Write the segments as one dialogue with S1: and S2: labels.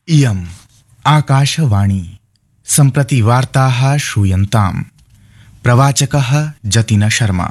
S1: इयम् आकाशवाणी सम्प्रति वार्ताः श्रूयन्ताम्। प्रवाचकः जतिन शर्मा।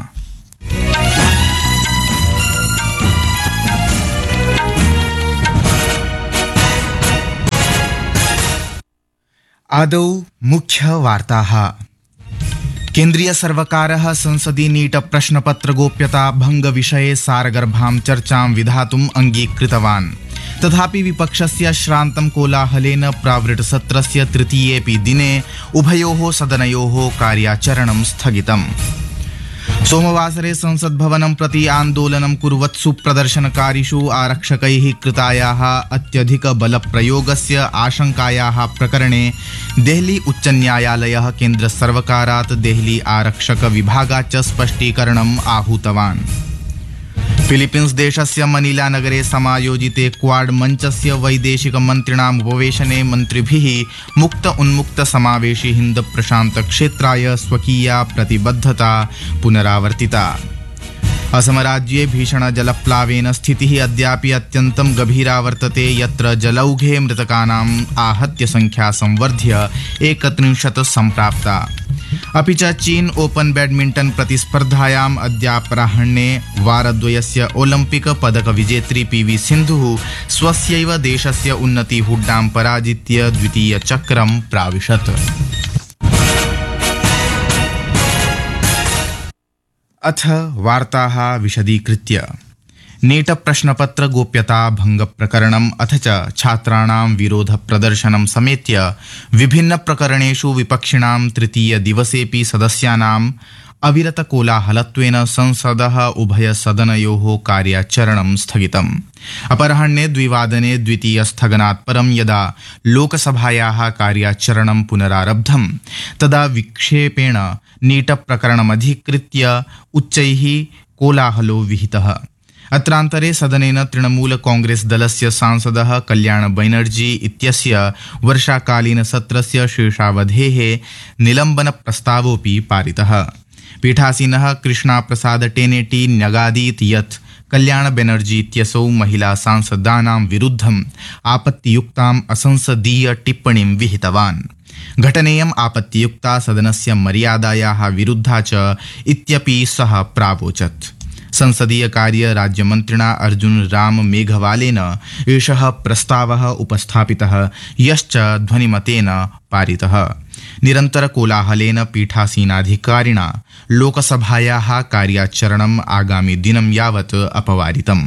S1: आदौ मुख्यवार्ताः। केन्द्रीय सर्वकारः संसदि नीट प्रश्नपत्र गोप्यता भंग विषये सारगर्भां चर्चां विधातुम् अंगीकृतवान्। तथापि विपक्षस्य श्रान्तं कोलाहलेन प्रावृट्सत्रस्य तृतीयेऽपि दिने उभयोः सदनयोः कार्याचरणं स्थगितम्। सोमवासरे संसद्भवनं प्रति आन्दोलनं कुर्वत्सु प्रदर्शनकारिषु आरक्षकैः कृतायाः अत्यधिकबलप्रयोगस्य आशंकायाः प्रकरणे देहली उच्चन्यायालयः केन्द्रसर्वकारात् देहली आरक्षकविभागात् च स्पष्टीकरणम् आहूतवान्। फिलीपीन्स् देशस्य मनीला नगरे समायोजिते क्वाड मञ्चस्य वैदेशिकमन्त्रिणाम् उपवेशने मन्त्रिभिः मुक्त उन्मुक्त समावेशि हिन्द प्रशान्त क्षेत्राय स्वकीया प्रतिबद्धता पुनरावर्तिता। असमराज्ये भीषण जलप्लावेन स्थितिः अद्यापि अत्यन्तं गभीरा वर्तते, यत्र जलौघे मृतकानाम् आहत्य संख्या संवर्ध्य 31 सम्प्राप्ता। अपि च चीन ओपन बैडमिंटन प्रतिस्पर्धायाम् अद्यापराह्णे वारद्वयस्य ओलम्पिक पदक विजेत्री पीवी सिन्धुः स्वस्यैव देशस्य उन्नति हुड्डां पराजित्य द्वितीय चक्रं प्राविशत्। अथ वार्ताः विशदीकृत्य। नीट प्रश्नपत्र गोप्यता भंग प्रकरणम् अथ च छात्राणां विरोध प्रदर्शनं समेत्य विभिन्न प्रकरणेषु विपक्षिणां तृतीय दिवसेऽपि सदस्यानाम् अविरत कोलाहलत्वेन संसदः उभय सदनयोः कार्याचरणं स्थगितम्। अपराह्णे 2 द्वितीय स्थगनात् परं यदा लोकसभायाः कार्याचरणं पुनरारब्धं तदा विक्षेपेण नीट प्रकरणमधिकृत्य उच्चैः कोलाहलो विहितः। अत्रान्तरे सदनेन तृणमूल कांग्रेस दलस्य सांसदः कल्याण बैनर्जी इत्यस्य वर्षाकालीन सत्रस्य शेषावधेः निलम्बन प्रस्तावोऽपि पारितः। पीठासीनः कृष्णा प्रसाद टेनेटी न्यगादीत् यत् कल्याण बैनर्जी इत्यसौ महिला सांसदानां विरुद्धम् आपत्तियुक्ताम् असंसदीय टिप्पणीं विहितवान्। घटनेयम् आपत्तियुक्ता सदनस्य मर्यादायाः विरुद्धा च इत्यपि सः प्रावोचत्। संसदीय कार्य राज्यमन्त्रिणा अर्जुन राम मेघवालेन एषः प्रस्तावः उपस्थापितः, यश्च ध्वनिमतेन पारितः। निरन्तर कोलाहलेन पीठासीनाधिकारिणा लोकसभायाः कार्याचरणम् आगामि दिनं यावत् अपवारितम्।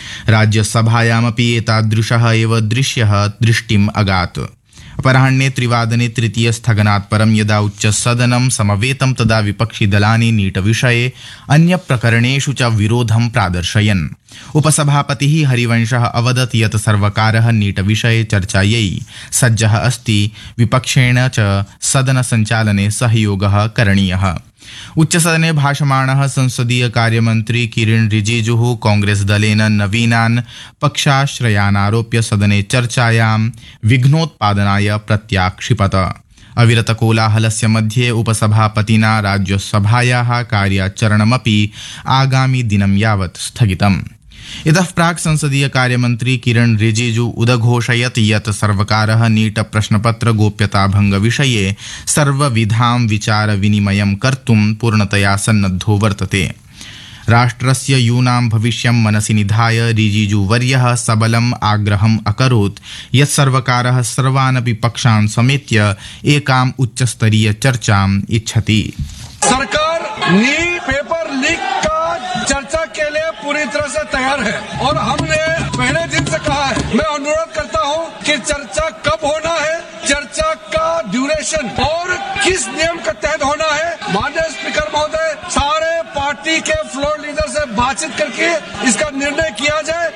S1: राज्यसभायामपि एतादृशः एव दृश्यः दृष्टिम् अगात्। अपराह्णे 3 तृतीय स्थगनात् परं यदा उच्चसदनं समवेतं तदा विपक्षिदलानि नीट विषये अन्य प्रकरणेषु च विरोधं प्रादर्शयन्। उपसभापतिः हरिवंशः अवदत् यत् सर्वकारः नीट विषये चर्चायै सज्जः अस्ति, विपक्षेण च सदन सञ्चालने सहयोगः करणीयः। उच्चसदने भाषमाणः संसदीय कार्यमन्त्री किरेन रिजिजुः कांग्रेस दलेन नवीनान् पक्षाश्रयान् आरोप्य सदने चर्चायां विघ्नोत्पादनाय प्रत्याक्षिपत। अविरत कोलाहलस्य मध्ये उपसभापतिना राज्यसभायाः कार्याचरणमपि आगामि दिनं यावत् स्थगितम्। इतः प्राक् संसदीय कार्यमन्त्री किरेन रिजिजु उदघोषयत् यत् सर्वकारः नीट प्रश्नपत्र गोप्यता भंग विषये सर्वविधां विचार विनिमयं कर्तुं पूर्णतया सन्नद्धो वर्तते। राष्ट्रस्य यूनां भविष्यं मनसि निधाय रिजिजु वर्यः सबलम् आग्रहम् अकरोत् यत् सर्वकारः सर्वानपि पक्षान् समेत्य एकाम् उच्चस्तरीय चर्चाम् इच्छति।
S2: सरकार नीट पेपर लीक का चर्चा के लिए पूरी तरह से तैयार है और हमने पहले दिन से कहा है, मैं अनुरोध करता हूं कि चर्चा कब होना है, चर्चा का ड्यूरेशन और किस नियम के तहत होना है। माननीय स्पीकर महोदय, सारे पार्टी के फ्लोर लीडर से बातचीत करके इसका निर्णय किया जाए।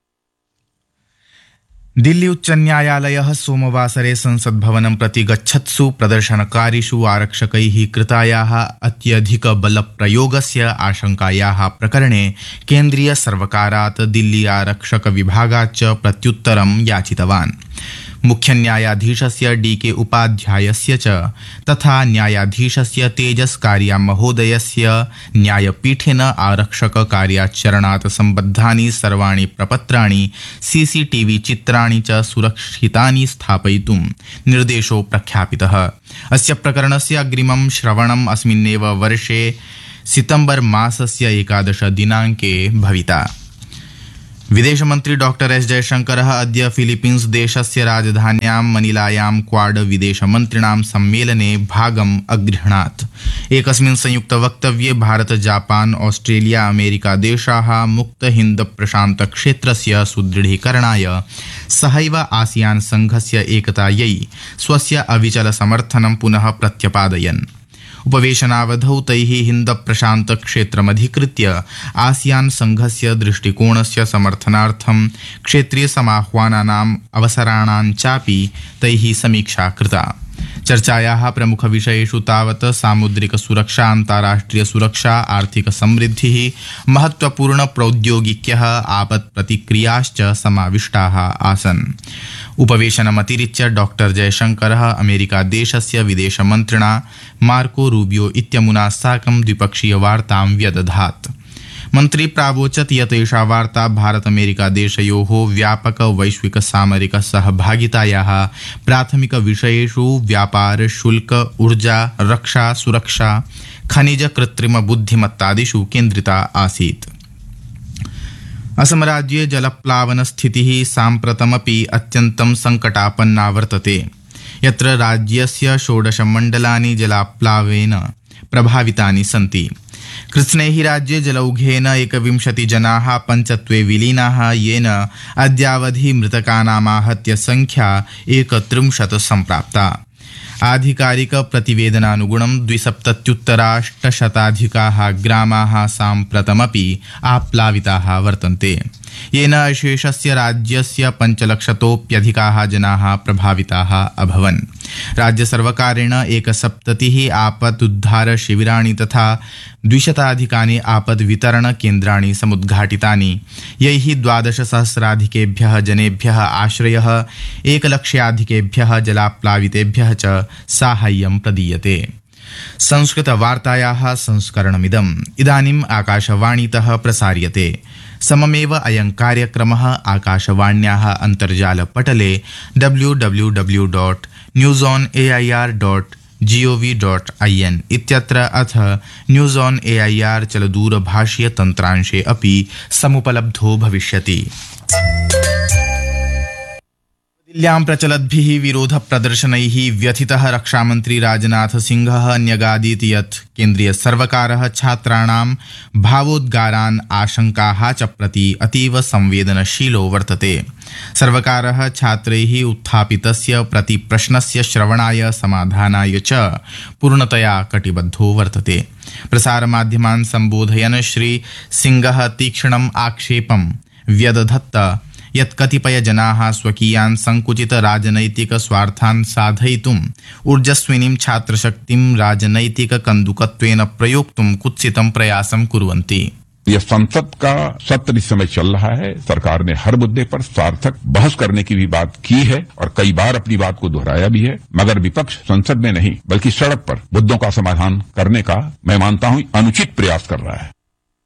S2: दिल्ली उच्च न्यायालयः सोमवासरे संसद्भवनं प्रति गच्छत्सु प्रदर्शनकारिषु आरक्षकैः कृतायाः अत्यधिकबलप्रयोगस्य आशंकायाः प्रकरणे केन्द्रीय सर्वकारात् दिल्ली आरक्षक विभागात् च प्रत्युत्तरं याचितवान्।
S1: मुख्यन्यायाधीशस्य DK उपाध्यायस्य च तथा न्यायाधीशस्य तेजस कारिया महोदयस्य न्यायपीठेन आरक्षक कार्याचरणात् सम्बद्धानि सर्वाणि प्रपत्राणि CCTV चित्राणि च सुरक्षितानि स्थापयितुं निर्देशो प्रख्यापितः। अस्य प्रकरणस्य अग्रिमं श्रवणम् अस्मिन्नेव वर्षे सितंबर मासस्य 11 दिनाङ्के भविता। विदेशमन्त्री डॉक्टर एस जयशंकरः अद्य फिलीपीन्स देशस्य राजधान्यां मनिलायां क्वाड विदेशमन्त्रिणां सम्मेलने भागम् अगृह्णात्। एकस्मिन् संयुक्तवक्तव्ये भारत जापान ऑस्ट्रेलिया अमेरिका देशाः मुक्त हिन्द प्रशान्त क्षेत्रस्य सुदृढीकरणाय सहैव आसियान संघस्य एकतायै स्वस्य अविचल समर्थनं पुनः प्रत्यपादयन्। उपवेशनावधौ तैः हिन्द प्रशान्त क्षेत्रमधिकृत्य आसियान संघस्य दृष्टिकोणस्य समर्थनार्थं क्षेत्रीय समाह्वानानाम् अवसराणां चापि तैः समीक्षा कृता। चर्चायाः प्रमुखविषयेषु तावत् सामुद्रिक सुरक्षा, अन्ताराष्ट्रिय सुरक्षा, आर्थिक समृद्धिः, महत्वपूर्ण प्रौद्योगिक्यः, आपत्प्रतिक्रियाश्च समाविष्टाः आसन्। उपवेशनमतिरिच्य डॉक्टर जयशंकरः अमेरिकादेशस्य विदेशमन्त्रिणा मार्को रूबियो इत्यमुना साकं द्विपक्षीय वार्तां व्यदधात्। मन्त्री प्रावोचत् यत् एषा वार्ता भारत अमेरिका देशयोः व्यापक वैश्विक सामरिक सहभागितायाः प्राथमिक विषयेषु व्यापार, शुल्क, ऊर्जा, रक्षा, सुरक्षा, खनिज, कृत्रिम बुद्धिमत्तादिषु केन्द्रिता आसीत्। असमराज्ये जलप्लावन स्थितिः साम्प्रतमपि अत्यन्तं सङ्कटापन्ना वर्तते, यत्र राज्यस्य 16 मण्डलानि जलाप्लावेन प्रभावितानि सन्ति। कृष्णैः राज्ये जलौघेन 21 जनाः पञ्चत्वे विलीनाः, येन अद्यावधि मृतकानामाहत्य संख्या 31 सम्प्राप्ता। आधिकारिक प्रतिवेदनानुगुणं 270,800 ग्रामाः साम्प्रतमपि आप्लाविताः वर्तन्ते, येन शेषस्य राज्यस्य 5,00,000तोऽप्यधिकाः जनाः प्रभाविताः अभवन्। राज्यसर्वकारेण 170 आपदुद्धार शिबिराणि तथा 200 आपद वितरण केन्द्राणि समुद्घाटितानि, यैः 12,000 जनेभ्यः आश्रयः, 1,00,000 जलाप्लावितेभ्यः च साहाय्यं प्रदीयते। संस्कृतवार्तायाः संस्करणमिदम् इदानीम् आकाशवाणीतः प्रसार्यते। सममेव अयं कार्यक्रमः आकाशवाण्याः अन्तर्जालपटले www.newsonair.gov.in इत्यत्र अथ न्यूज़ ऑन एआईआर चलदूरभाषीय तन्त्रांशे अपि समुपलब्धो भविष्यति। दिल्ल्यां प्रचलद्भिः विरोध प्रदर्शनैः व्यथितः रक्षामन्त्री राजनाथ सिंहः न्यगादीत् यत् केन्द्रीय सर्वकारः छात्राणां भावोद्गारान्, आशंकाः च प्रति अतीव संवेदनशीलो वर्तते। सर्वकारः छात्रैः उत्थापितस्य प्रतिप्रश्नस्य श्रवणाय, समाधानाय च पूर्णतया कटिबद्धो वर्तते। प्रसारमाध्यमान् सम्बोधयन् श्री सिंहः तीक्ष्णम् आक्षेपं व्यदधत् यत् कतिपय जनाः स्वकीयान् संकुचित राजनैतिक स्वार्थान् साधयितुम् ऊर्जस्विनीं छात्रशक्तिं राजनैतिक कन्दुकत्वेन प्रयोक्तुं कुत्सितं प्रयासं कुर्वन्ति।
S3: यह संसद का सत्र इस समय चल रहा है। सरकार ने हर मुद्दे पर सार्थक बहस करने की भी बात की है और कई बार अपनी बात को दोहराया भी है, मगर विपक्ष संसद में नहीं बल्कि सड़क पर मुद्दों का समाधान करने का मैं मानता हूं अनुचित प्रयास कर रहा है।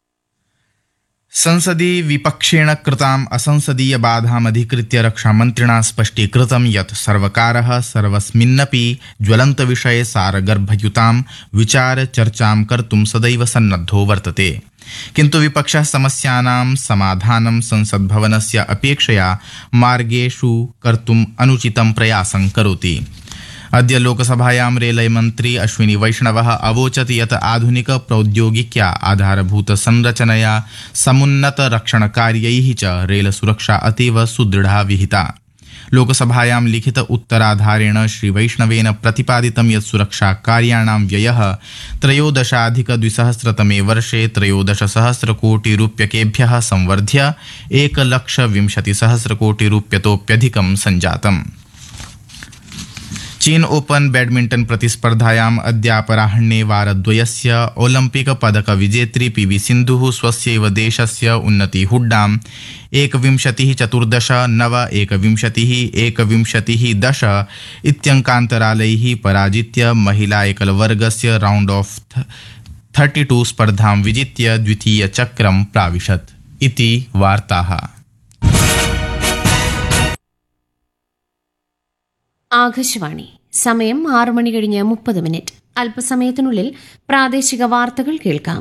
S1: संसदि विपक्षेण कृताम् असंसदीय बाधामधिकृत्य रक्षामन्त्रिणा स्पष्टीकृतं यत् सर्वकारः सर्वस्मिन्नपि ज्वलन्तविषये सारगर्भयुतां विचारचर्चां कर्तुं सदैव सन्नद्धो वर्तते, किन्तु विपक्षः समस्यानां समाधानं संसद्भवनस्य अपेक्षया मार्गेषु कर्तुम् अनुचितं प्रयासं करोति। अद्य लोकसभायां रेलमन्त्री अश्विनी वैष्णवः अवोचत् यत् आधुनिक प्रौद्योगिक्या आधारभूत संरचनया समुन्नत रक्षणकार्यैः च रेल सुरक्षा अतीव सुदृढा विहिता। लोकसभायां लिखित उत्तराधारेण श्री वैष्णवेन प्रतिपादितं यत् सुरक्षा कार्याणां व्ययः 13,200 वर्षे 13,000 कोटि रूप्यकेभ्यः संवर्ध्य 1,20,000 कोटि रूप्यतोप्यधिकं सञ्जातम्। चीन ओपन बैडमिंटन प्रतिस्पर्धायाम् अद्यापराह्णे वारद्वयस्य ओलिम्पिक पदक विजेत्री पीवी सिन्धुः स्वस्यैव देशस्य उन्नति हुड्डाम् 21-14, 9-21-21-10 इत्यङ्कान्तरालैः पराजित्य महिला एकलवर्गस्य राउण्ड ऑफ 32 स्पर्धां विजित्य द्वितीयचक्रं प्राविशत् इति वार्ताः।
S4: ആകാശവാണി സമയം 6:30 അല്പസമയത്തിനുള്ളിൽ പ്രാദേശിക വാർത്തകൾ കേൾക്കാം.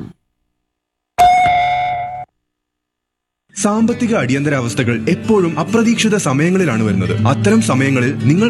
S5: സാമ്പത്തിക അടിയന്തരാവസ്ഥകൾ എപ്പോഴും അപ്രതീക്ഷിത സമയങ്ങളിലാണ് വരുന്നത്. അത്തരം സമയങ്ങളിൽ നിങ്ങൾ